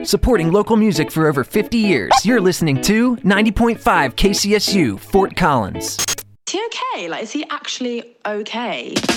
Supporting local music for over 50 years. You're listening to 90.5 KCSU, Fort Collins. Is he okay? Like, is he actually okay?